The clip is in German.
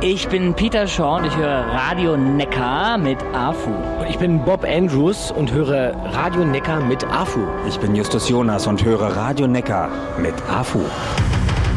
Ich bin Peter Shaw und ich höre Radio Neckar mit AFU. Ich bin Bob Andrews und höre Radio Neckar mit AFU. Ich bin Justus Jonas und höre Radio Neckar mit AFU.